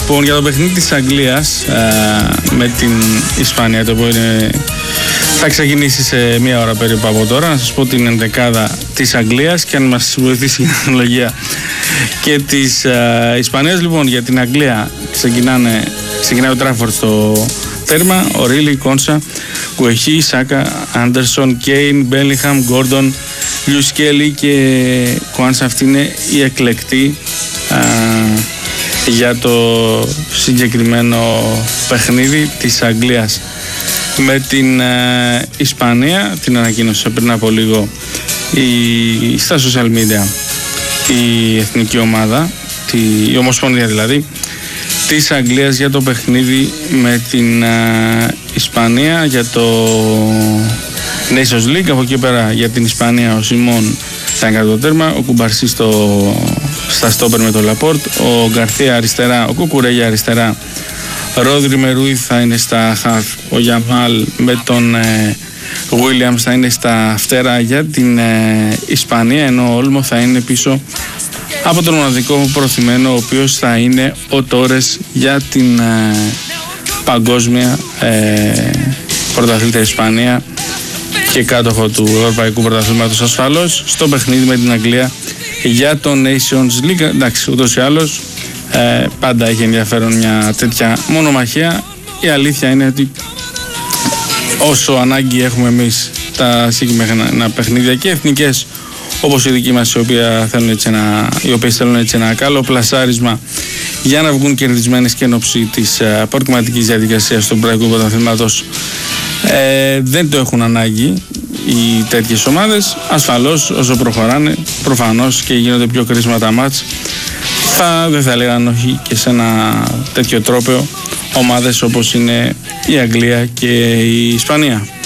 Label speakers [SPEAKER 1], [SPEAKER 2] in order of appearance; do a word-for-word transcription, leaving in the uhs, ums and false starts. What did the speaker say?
[SPEAKER 1] Λοιπόν, για το παιχνίδι της Αγγλίας με την Ισπανία, το οποίο είναι, θα ξεκινήσει σε μία ώρα περίπου από τώρα. Να σας πω την ενδεκάδα της Αγγλίας και αν μας βοηθήσει η τεχνολογία και της α, Ισπανίας. Λοιπόν, για την Αγγλία ξεκινάνε, ξεκινάει ο Τράφορντ στο τέρμα. Ο Ρίλι, Κόνσα, Κουεχή, Σάκα, Άντερσον, Κέιν, Μπέλιγχαμ, Γκόρντον, Λιους Κέλι και Κουάνσα. Αυτή είναι η εκλεκτή α, για το συγκεκριμένο παιχνίδι της Αγγλίας με την ε, Ισπανία. Την ανακοίνωσε πριν από λίγο η, στα social media η εθνική ομάδα, τη, η Ομοσπονδία δηλαδή της Αγγλίας, για το παιχνίδι με την ε, Ισπανία για το Nations League. Από εκεί πέρα για την Ισπανία ο Σιμών θα είναι το τέρμα, ο Κουμπαρσί στο, στα στόπερ με τον Λαπόρτ, ο Γκαρθία αριστερά, ο Κουκουρέγια αριστερά, Ρόδρυ με Ρούι θα είναι στα χαφ, ο Γιαμάλ με τον ε, Williams θα είναι στα φτερά για την ε, Ισπανία, ενώ ο Όλμο θα είναι πίσω από τον μοναδικό προθυμένο, ο οποίος θα είναι ο Τόρες για την ε, παγκόσμια ε, πρωταθλήτρια Ισπανία και κάτοχο του Ευρωπαϊκού Πρωταθλήματος ασφαλώς στο παιχνίδι με την Αγγλία για το Nations League. Εντάξει, ούτως ή άλλως ε, πάντα έχει ενδιαφέρον μια τέτοια μονομαχία. Η αλήθεια είναι ότι όσο ανάγκη έχουμε εμείς τα συγκεκριμένα παιχνίδια και εθνικές όπως η δική μας, οι, οποία θέλουν έτσι ένα, οι οποίες θέλουν έτσι ένα καλό πλασάρισμα για να βγουν κερδισμένες και εν ώψη της uh, προκριματικής διαδικασίας του Ευρωπαϊκού Πρωταθλήματος, ε, δεν το έχουν ανάγκη οι τέτοιες ομάδες. Ασφαλώς όσο προχωράνε προφανώς και γίνονται πιο κρίσιμα τα μάτς, θα, δεν θα λέγαν όχι και σε ένα τέτοιο τρόπαιο ομάδες όπως είναι η Αγγλία και η Ισπανία.